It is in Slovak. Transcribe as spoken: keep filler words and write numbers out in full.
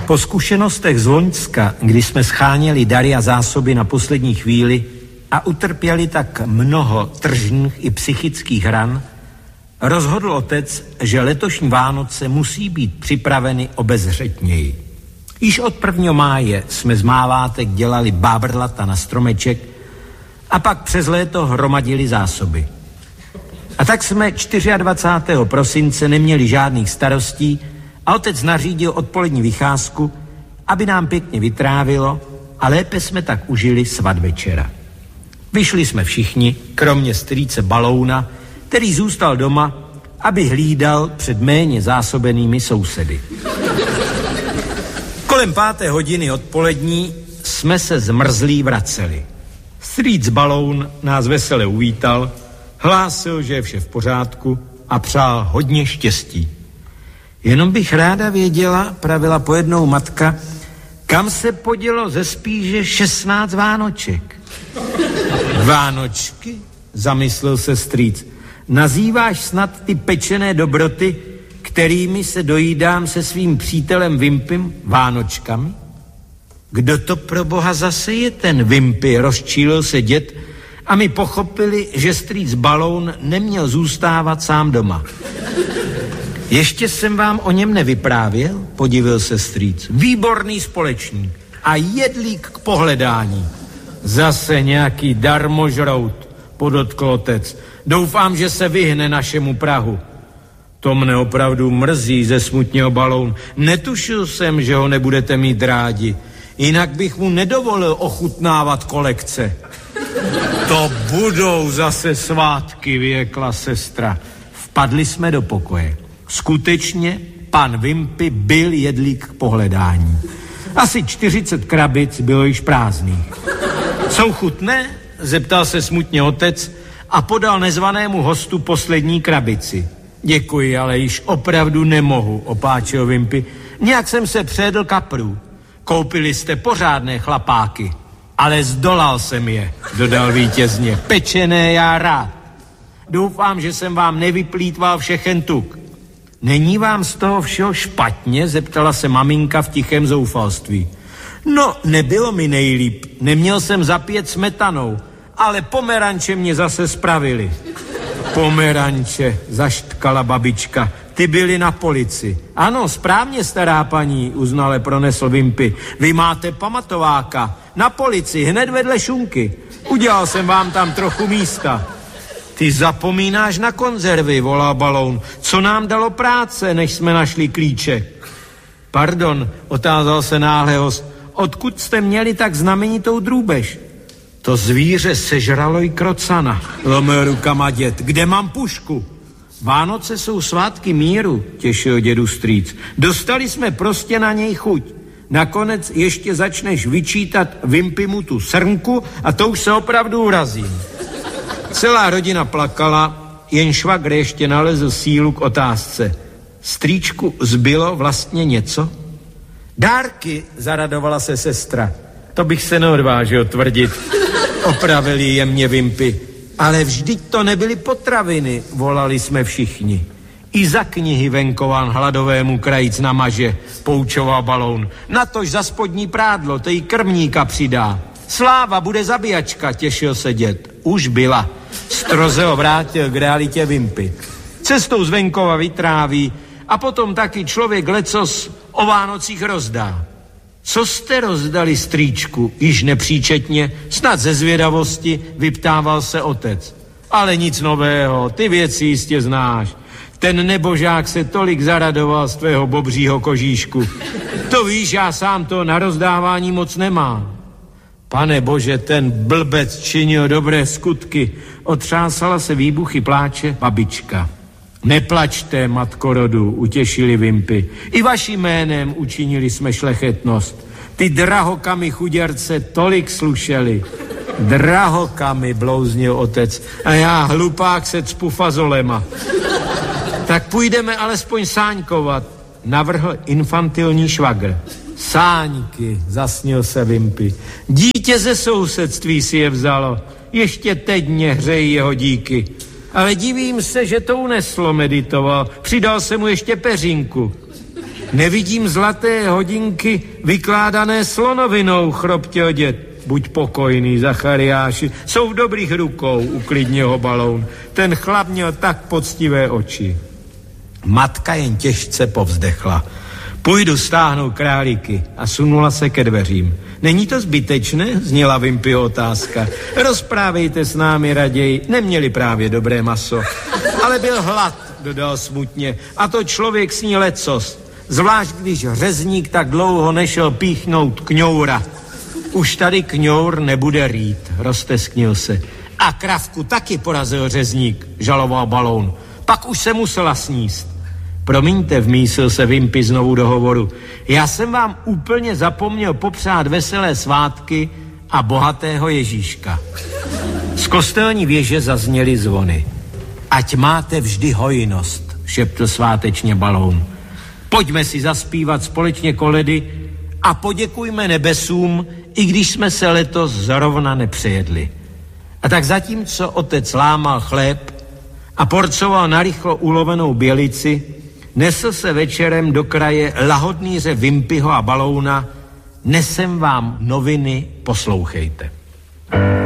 Po zkušenostech z Loňska, kdy jsme scháněli dary a zásoby na poslední chvíli a utrpěli tak mnoho tržních i psychických ran, rozhodl otec, že letošní Vánoce musí být připraveny obezřetněji. Již od prvního máje jsme z mávátek dělali bábrlata na stromeček a pak přes léto hromadili zásoby. A tak jsme dvacátého čtvrtého prosince neměli žádných starostí a otec nařídil odpolední vycházku, aby nám pěkně vytrávilo a lépe jsme tak užili svadvečera. Vyšli jsme všichni, kromě strýce Balouna, který zůstal doma, aby hlídal před méně zásobenými sousedy. Kolem páté hodiny odpolední jsme se zmrzlí vraceli. Strýc Baloun nás vesele uvítal, hlásil, že je vše v pořádku a přál hodně štěstí. Jenom bych ráda věděla, pravila pojednou matka, kam se podělo ze spíže šestnáct vánoček. Vánočky? Zamyslel se strýc. Nazýváš snad ty pečené dobroty, kterými se dojídám se svým přítelem Vimpym, vánočkami? Kdo to pro boha zase je ten Vimpy, rozčílil se děd a my pochopili, že strýc Baloun neměl zůstávat sám doma. Ještě jsem vám o něm nevyprávěl, podivil se strýc. Výborný společník a jedlík k pohledání. Zase nějaký darmožrout, podotkl otec. Doufám, že se vyhne našemu prahu. To mne opravdu mrzí, zesmutněl Baloun. Netušil jsem, že ho nebudete mít rádi. Jinak bych mu nedovolil ochutnávat kolekce. To budou zase svátky, vyjekla sestra. Vpadli jsme do pokoje. Skutečně pan Vimpy byl jedlík k pohledání. Asi čtyřicet krabic bylo již prázdných. Jsou chutné? Zeptal se smutně otec a podal nezvanému hostu poslední krabici. Děkuji, ale již opravdu nemohu, opáčil Vimpy. Nějak jsem se přejedl kaprů. Koupili jste pořádné chlapáky, ale zdolal jsem je, dodal vítězně. Pečené já rád. Doufám, že jsem vám nevyplýtval všechen tuk. Není vám z toho všeho špatně? Zeptala se maminka v tichém zoufalství. No, nebylo mi nejlíp. Neměl jsem zapět smetanou, ale pomeranče mě zase spravili. Pomeranče, zaštkala babička. Ty byli na polici. Ano, správně, stará paní, uznale pronesl Vimpy. Vy máte pamatováka. Na polici, hned vedle šunky. Udělal jsem vám tam trochu místa. Ty zapomínáš na konzervy, volal Baloun. Co nám dalo práce, než jsme našli klíče? Pardon, otázal se náhle host. Odkud jste měli tak znamenitou drůbež? To zvíře sežralo i krocana, lomil rukama děd. Kde mám pušku? Vánoce jsou svátky míru, těšil dědu strýc. Dostali jsme prostě na něj chuť. Nakonec ještě začneš vyčítat Vimpymu tu srnku a to už se opravdu urazím. Celá rodina plakala, jen švagr ještě nalezl sílu k otázce. Strýčku, zbylo vlastně něco? Dárky, zaradovala se sestra. To bych se neodvážil tvrdit, opravil jí jemně Vimpy. Ale vždyť to nebyly potraviny, volali jsme všichni. I za knihy venkovan hladovému krajíc namaže, poučoval Baloun. Natož za spodní prádlo, to jí krmníka přidá. Sláva, bude zabíjačka, těšil se děd. Už byla. Stroze ho vrátil k realitě Vimpy. Cestou z venkova vytráví a potom taky člověk lecos o Vánocích rozdá. Co jste rozdali, strýčku? Již nepříčetně, snad ze zvědavosti, vyptával se otec. Ale nic nového, ty věci jistě znáš. Ten nebožák se tolik zaradoval z tvého bobřího kožíšku. To víš, já sám to na rozdávání moc nemám. Pane bože, ten blbec činil dobré skutky. Otřásala se výbuchy pláče babička. Neplačte, matko rodu, utěšili Vimpy. I vaším jménem učinili jsme šlechetnost. Ty drahokamy chuděrce tolik slušeli. Drahokamy, blouznil otec. A já, hlupák, se cpu fazolema. Tak půjdeme alespoň sáňkovat, navrhl infantilní švagr. Sáňky, zasnil se Vimpy. Dítě ze sousedství si je vzalo. Ještě teď mě hřejí jeho díky. Ale divím se, že to uneslo, meditoval. Přidal se mu ještě peřinku. Nevidím zlaté hodinky vykládané slonovinou, chroptěl děd. Buď pokojný, Zachariáši, jsou v dobrých rukou, uklidnil ho Baloun. Ten chlap měl tak poctivé oči. Matka jen těžce povzdechla. Půjdu stáhnout králíky a sunula se ke dveřím. Není to zbytečné? Zněla Wimpyho otázka. Rozprávejte s námi raději, neměli právě dobré maso. Ale byl hlad, dodal smutně, a to člověk sní lecos. Zvlášť, když řezník tak dlouho nešel píchnout kňoura. Už tady kňour nebude rýt, roztesknil se. A kravku taky porazil řezník, žaloval Baloun. Pak už se musela sníst. Promiňte, vmísil se Wimpy znovu do hovoru. Já jsem vám úplně zapomněl popřát veselé svátky a bohatého Ježíška. Z kostelní věže zazněly zvony. Ať máte vždy hojnost, šeptl svátečně Baloun. Pojďme si zaspívat společně koledy a poděkujme nebesům, i když jsme se letos zrovna nepřejedli. A tak zatímco otec lámal chléb a porcoval narychlo ulovenou bělici, nesl se večerem do kraje lahodnýře Wimpyho a Balouna. Nesem vám noviny, poslouchejte.